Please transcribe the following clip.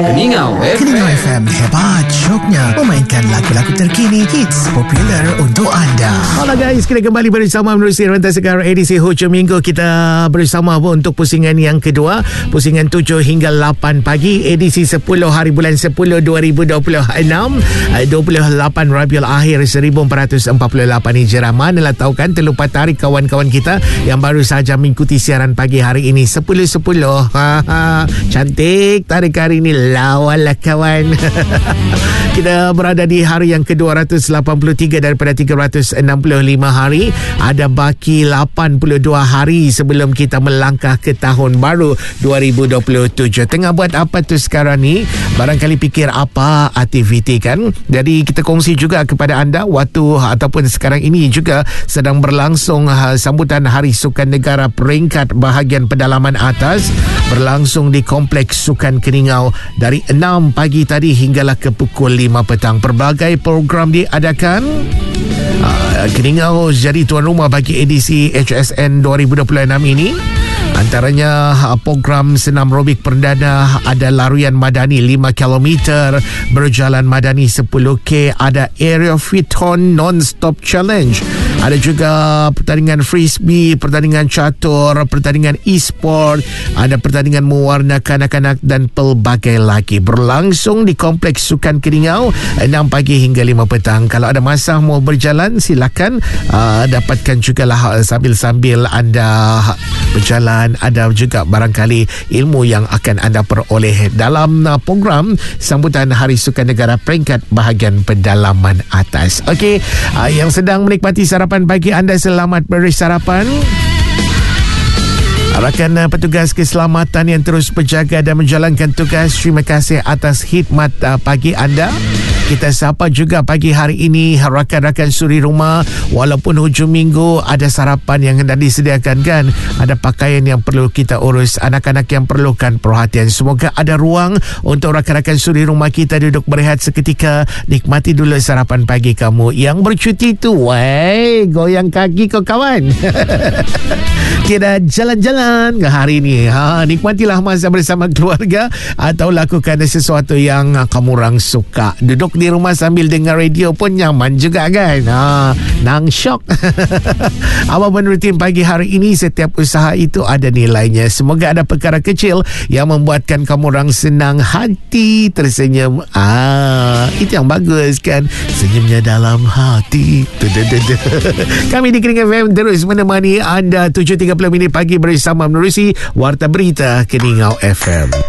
Keningau FM hebat syoknya memainkan lagu-lagu terkini hits popular untuk anda. Hola guys, kita kembali bersama menerusi rentas sekarang edisi hujung minggu. Kita bersama untuk pusingan yang kedua, pusingan 7 hingga 8 pagi, edisi 10 hari bulan 10 2026, 28 Rabiul Akhir 1448 Hijrah. Manalah tahu kan, terlupa tarik kawan-kawan kita yang baru saja mengikuti siaran pagi hari ini 10.10. Cantik tarik hari ini, lawanlah kawan. Kita berada di hari yang ke-283 daripada 365 hari. Ada baki 82 hari sebelum kita melangkah ke tahun baru 2027. Tengah buat apa tu sekarang ni? Barangkali fikir apa aktiviti kan? Jadi kita kongsi juga kepada anda, waktu ataupun sekarang ini juga sedang berlangsung sambutan Hari Sukan Negara peringkat bahagian pedalaman atas, berlangsung di Kompleks Sukan Keningau dari 6 pagi tadi hinggalah ke pukul 5 petang. Pelbagai program diadakan. Keningau jadi tuan rumah bagi edisi HSN 2026 ini. Antaranya program senam aerobik perdana, ada larian madani 5 km, berjalan madani 10k, ada aerial fiton non-stop challenge, ada juga pertandingan frisbee, pertandingan catur, pertandingan e-sport, ada pertandingan mewarna kanak-kanak dan pelbagai lagi. Berlangsung di Kompleks Sukan Keningau 6 pagi hingga 5 petang. Kalau ada masa mau berjalan, silakan dapatkan jugalah sambil-sambil anda berjalan. Ada juga barangkali ilmu yang akan anda peroleh dalam program sambutan Hari Sukan Negara peringkat bahagian pedalaman atas. Okey, yang sedang menikmati sarapan pagi anda, selamat bersarapan. Rakan petugas keselamatan yang terus berjaga dan menjalankan tugas, terima kasih atas khidmat pagi anda. Kita sapa juga pagi hari ini rakan-rakan suri rumah. Walaupun hujung minggu, ada sarapan yang hendak disediakan kan, ada pakaian yang perlu kita urus, anak-anak yang perlukan perhatian. Semoga ada ruang untuk rakan-rakan suri rumah kita duduk berehat seketika, nikmati dulu sarapan pagi kamu. Yang bercuti tu, goyang kaki kau kawan. Kita jalan-jalan ke hari ini. Nikmatilah masa bersama keluarga atau lakukan sesuatu yang kamu orang suka. Duduk di rumah sambil dengar radio pun nyaman juga kan. Nang syok. Apapun rutin pagi hari ini, setiap usaha itu ada nilainya. Semoga ada perkara kecil yang membuatkan kamu orang senang hati, tersenyum. Itu yang bagus kan, senyumnya dalam hati. Kami di Keningau FM terus menemani anda 7.30 pagi bersama menerusi Warta Berita Keningau FM.